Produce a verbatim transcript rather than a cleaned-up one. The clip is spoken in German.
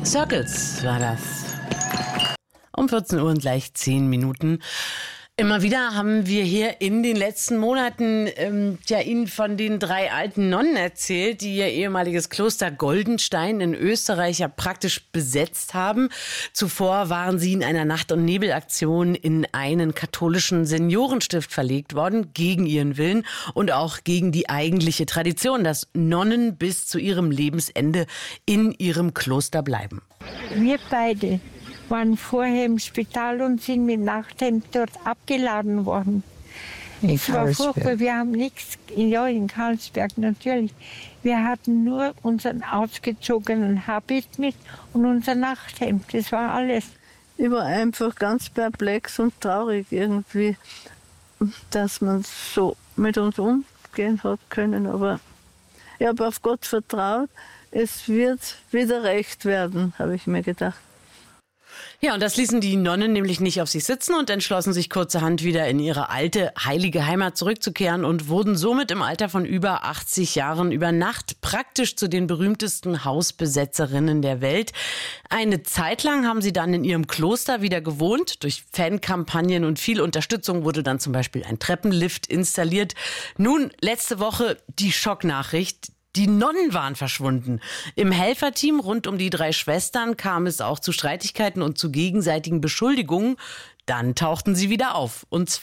Circles war das. Um vierzehn Uhr und gleich zehn Minuten. Immer wieder haben wir hier in den letzten Monaten ähm, ja, Ihnen von den drei alten Nonnen erzählt, die ihr ehemaliges Kloster Goldenstein in Österreich ja praktisch besetzt haben. Zuvor waren sie in einer Nacht- und Nebelaktion in einen katholischen Seniorenstift verlegt worden, gegen ihren Willen und auch gegen die eigentliche Tradition, dass Nonnen bis zu ihrem Lebensende in ihrem Kloster bleiben. Wir beide waren vorher im Spital und sind mit Nachthemd dort abgeladen worden. Es war furchtbar, wir haben nichts, ja in Karlsberg natürlich. Wir hatten nur unseren ausgezogenen Habit mit und unser Nachthemd, das war alles. Ich war einfach ganz perplex und traurig irgendwie, dass man so mit uns umgehen hat können. Aber ich habe auf Gott vertraut, es wird wieder recht werden, habe ich mir gedacht. Ja, und das ließen die Nonnen nämlich nicht auf sich sitzen und entschlossen sich kurzerhand wieder in ihre alte, heilige Heimat zurückzukehren und wurden somit im Alter von über achtzig Jahren über Nacht praktisch zu den berühmtesten Hausbesetzerinnen der Welt. Eine Zeit lang haben sie dann in ihrem Kloster wieder gewohnt. Durch Fankampagnen und viel Unterstützung wurde dann zum Beispiel ein Treppenlift installiert. Nun, letzte Woche die Schocknachricht. Die Nonnen waren verschwunden. Im Helferteam rund um die drei Schwestern kam es auch zu Streitigkeiten und zu gegenseitigen Beschuldigungen. Dann tauchten sie wieder auf. Und